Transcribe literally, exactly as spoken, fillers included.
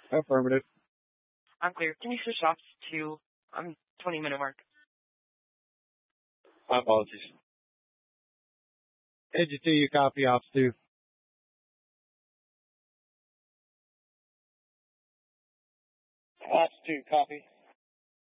Affirmative. I'm clear. Can you switch ops to um twenty minute mark? My apologies. Edge it to you, copy ops two. Ops two, copy.